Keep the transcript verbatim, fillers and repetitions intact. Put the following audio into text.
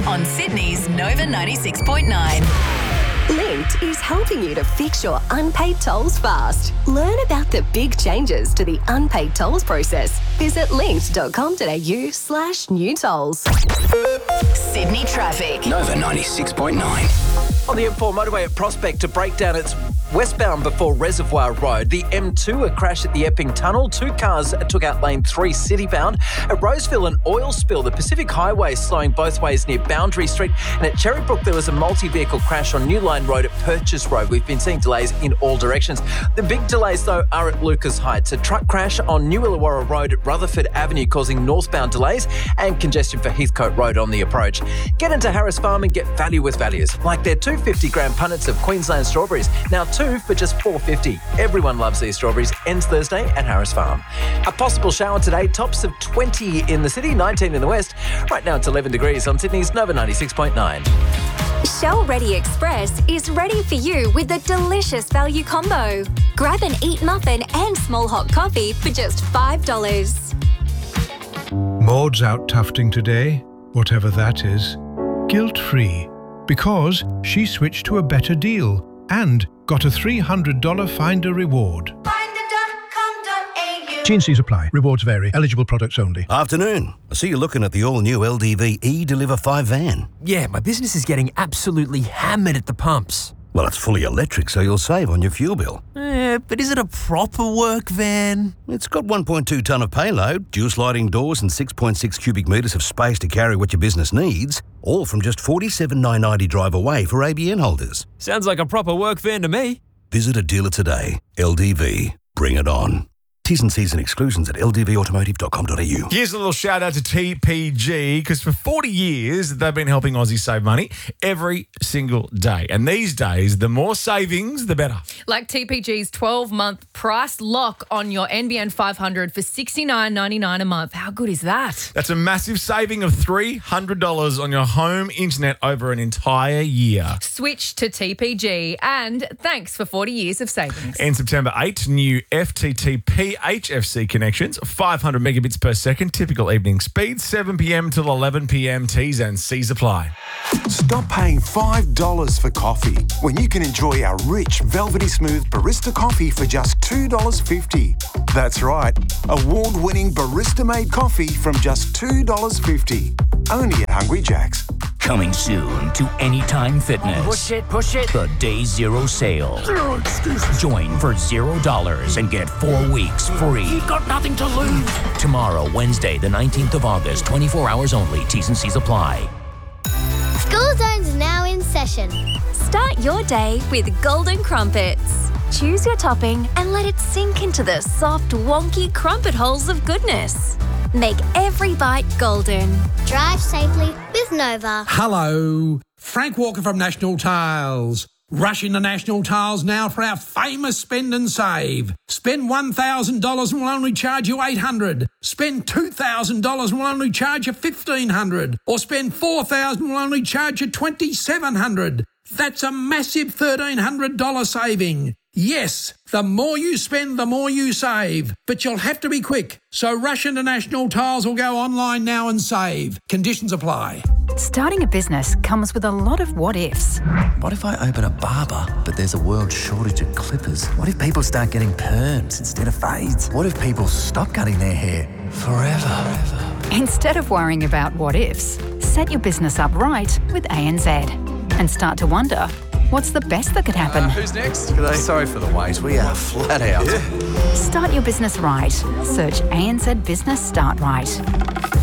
on Sydney's Nova ninety-six point nine. Linked is helping you to fix your unpaid tolls fast. Learn about the big changes to the unpaid tolls process. Visit linked.com.au slash new tolls. Sydney traffic. Nova ninety-six point nine. On the M four motorway at Prospect to break down its westbound before Reservoir Road. The M two, a crash at the Epping Tunnel. Two cars took out lane three citybound. At Roseville, an oil spill. The Pacific Highway slowing both ways near Boundary Street. And at Cherrybrook, there was a multi-vehicle crash on New Line Road at Purchase Road. We've been seeing delays in all directions. The big delays, though, are at Lucas Heights. A truck crash on New Illawarra Road at Rutherford Avenue causing northbound delays and congestion for Heathcote Road on the approach. Get into Harris Farm and get value with values, like their two hundred fifty gram punnets of Queensland strawberries. Now two for just four dollars fifty. Everyone loves these strawberries. Ends Thursday at Harris Farm. A possible shower today. Tops of twenty in the city, nineteen in the west. Right now it's eleven degrees on Sydney's Nova ninety-six point nine. Shell Ready Express is ready for you with a delicious value combo. Grab an Eat muffin and small hot coffee for just five dollars. Maud's out tufting today, whatever that is, guilt-free, because she switched to a better deal and got a three hundred dollars Finder reward. T and C's apply. Rewards vary. Eligible products only. Afternoon. I see you're looking at the all-new L D V E-Deliver five van. Yeah, my business is getting absolutely hammered at the pumps. Well, it's fully electric, so you'll save on your fuel bill. Eh, but is it a proper work van? It's got one point two tonne of payload, dual sliding doors and six point six cubic metres of space to carry what your business needs, all from just forty-seven thousand nine hundred ninety drive away for A B N holders. Sounds like a proper work van to me. Visit a dealer today. L D V. Bring it on. T's and C's and exclusions at l d v automotive dot com dot a u. Here's a little shout out to T P G, because for forty years they've been helping Aussies save money every single day. And these days, the more savings, the better. Like T P G's twelve-month price lock on your N B N five hundred for sixty-nine ninety-nine a month. How good is that? That's a massive saving of three hundred dollars on your home internet over an entire year. Switch to T P G, and thanks for forty years of savings. And September eighth, new F T T P H F C connections, five hundred megabits per second, typical evening speed, seven p.m. till eleven p.m. T's and C's apply. Stop paying five dollars for coffee when you can enjoy our rich, velvety smooth barista coffee for just two dollars fifty. That's right, award-winning barista-made coffee from just two dollars fifty. Only at Hungry Jack's. Coming soon to Anytime Fitness. Push it, push it. The Day Zero Sale. Zero excuses. Join for zero dollars and get four weeks free. You've got nothing to lose. Tomorrow, Wednesday, the nineteenth of August, twenty-four hours only. T's and C's apply. School Zone's now in session. Start your day with Golden Crumpets. Choose your topping and let it sink into the soft, wonky crumpet holes of goodness. Make every bite golden. Drive safely with Nova. Hello, Frank Walker from National Tiles. Rush into National Tiles now for our famous spend and save. Spend one thousand dollars and we'll only charge you eight hundred dollars. Spend two thousand dollars and we'll only charge you fifteen hundred dollars. Or spend four thousand dollars and we'll only charge you twenty-seven hundred dollars. That's a massive thirteen hundred dollars saving. Yes, the more you spend, the more you save. But you'll have to be quick. So rush into National Tiles or go online now and save. Conditions apply. Starting a business comes with a lot of what-ifs. What if I open a barber, but there's a world shortage of clippers? What if people start getting perms instead of fades? What if people stop cutting their hair forever? Instead of worrying about what-ifs, set your business up right with A N Z and start to wonder, what's the best that could happen? Uh, who's next? G'day. Sorry for the wait. We are flat out. Yeah. Start your business right. Search A N Z Business Start Right.